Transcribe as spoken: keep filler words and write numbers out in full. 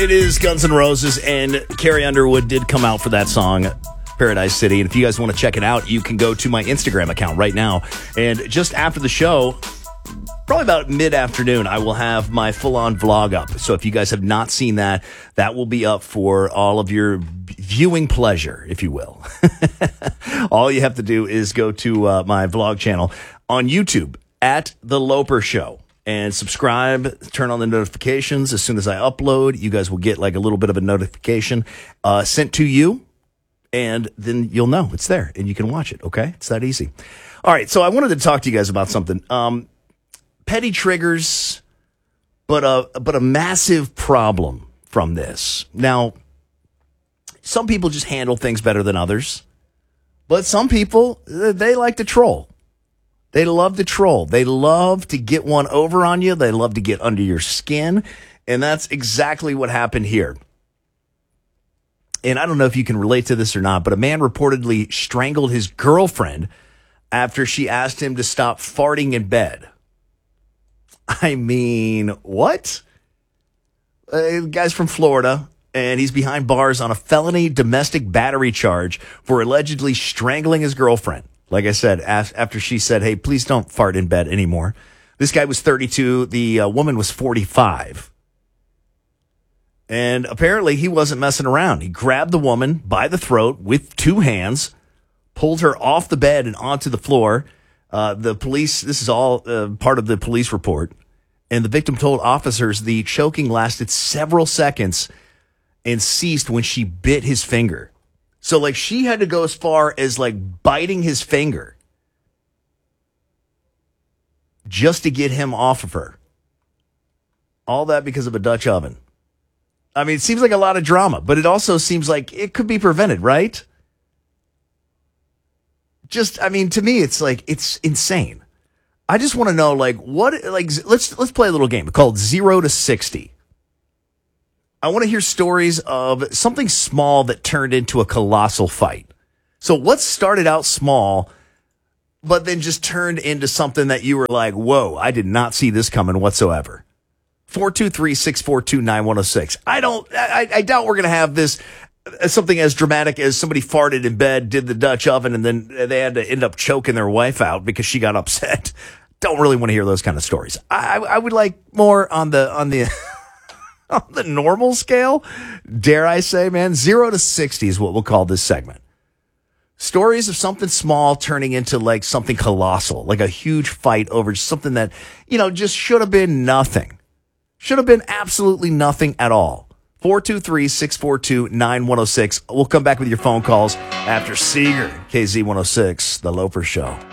It is Guns N' Roses, and Carrie Underwood did come out for that song, Paradise City. And if you guys want to check it out, you can go to my Instagram account right now. And just after the show, probably about mid-afternoon, I will have my full-on vlog up. So if you guys have not seen that, that will be up for all of your viewing pleasure, if you will. All you have to do is go to uh, my vlog channel on YouTube at The Loper Show. And subscribe, turn on the notifications. As soon as I upload, you guys will get like a little bit of a notification uh, sent to you. And then you'll know it's there and you can watch it, okay? It's that easy. All right, so I wanted to talk to you guys about something. Um, petty triggers, but a, but a massive problem from this. Now, some people just handle things better than others. But some people, they like to troll. They love to troll. They love to get one over on you. They love to get under your skin. And that's exactly what happened here. And I don't know if you can relate to this or not, but a man reportedly strangled his girlfriend after she asked him to stop farting in bed. I mean, what? Uh, the guy's from Florida, and he's behind bars on a felony domestic battery charge for allegedly strangling his girlfriend. Like I said, after she said, hey, please don't fart in bed anymore. This guy was thirty-two. The uh, woman was forty-five. And apparently he wasn't messing around. He grabbed the woman by the throat with two hands, pulled her off the bed and onto the floor. Uh, the police, this is all uh, part of the police report. And the victim told officers the choking lasted several seconds and ceased when she bit his finger. So, like, she had to go as far as, like, biting his finger just to get him off of her. All that because of a Dutch oven. I mean, it seems like a lot of drama, but it also seems like it could be prevented, right? Just, I mean, to me, it's like, it's insane. I just want to know, like, what, like, let's, let's play a little game called zero to sixty. I want to hear stories of something small that turned into a colossal fight. So what started out small, but then just turned into something that you were like, whoa, I did not see this coming whatsoever. four two three, six four two, nine one oh six. I don't, I, I doubt we're going to have this, uh, something as dramatic as somebody farted in bed, did the Dutch oven, and then they had to end up choking their wife out because she got upset. Don't really want to hear those kind of stories. I, I would like more on the, on the, on the normal scale, dare I say, man, zero to sixty is what we'll call this segment. Stories of something small turning into like something colossal, like a huge fight over something that, you know, just should have been nothing. Should have been absolutely nothing at all. four two three, six four two, nine one oh six. We'll come back with your phone calls after Seeger, K Z one oh six, The Loper Show.